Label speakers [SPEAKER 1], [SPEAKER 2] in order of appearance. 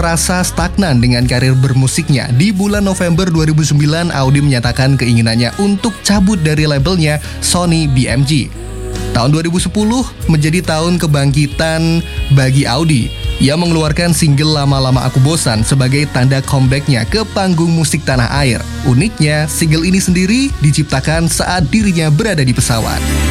[SPEAKER 1] Merasa stagnan dengan karir bermusiknya, di bulan November 2009 Audi menyatakan keinginannya untuk cabut dari labelnya Sony BMG. Tahun 2010 menjadi tahun kebangkitan bagi Audi. Ia mengeluarkan single Lama-Lama Aku Bosan sebagai tanda comebacknya ke panggung musik tanah air. Uniknya, single ini sendiri diciptakan saat dirinya berada di pesawat.